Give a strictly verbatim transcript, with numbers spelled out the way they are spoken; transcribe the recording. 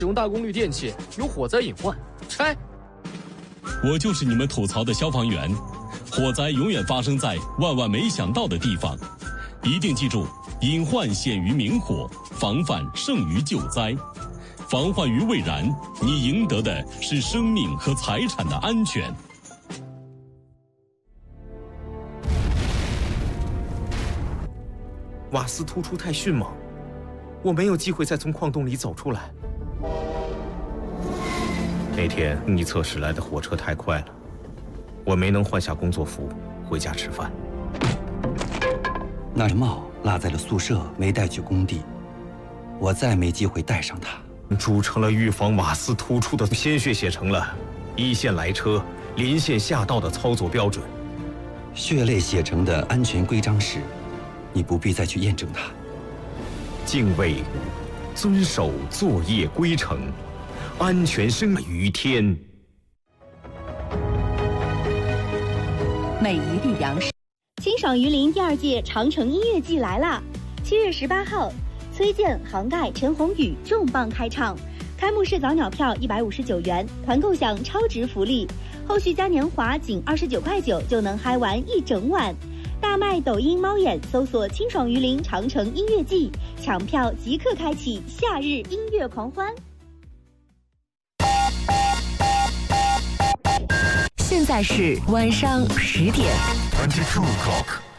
使用大功率电器有火灾隐患，拆。 我就是你们吐槽的消防员，火灾永远发生在万万没想到的地方，一定记住，隐患显于明火，防范胜于救灾。防患于未然，你赢得的是生命和财产的安全。 瓦斯突出太迅猛，我没有机会再从矿洞里走出来。那天逆侧驶来的火车太快了，我没能换下工作服回家吃饭。 那帽落在了宿舍，没带去工地，我再没机会带上它。 铸成了预防瓦斯突出的鲜血，写成了一线来车、临线下道的操作标准。 血泪写成的安全规章时，你不必再去验证它。 敬畏，遵守作业规程，安全生于天。 每一粒粮食。 清爽榆林第二届长城音乐季来啦！七月十八号。崔健、杭盖、陈鸿宇重磅开唱，开幕式早鸟票一百五十九元，团购享超值福利，后续嘉年华仅二十九块九就能嗨玩一整晚。大麦抖音猫眼搜索清爽榆林长城音乐季，抢票即刻开启夏日音乐狂欢。 现在是晚上十点。 Twenty two o'clock。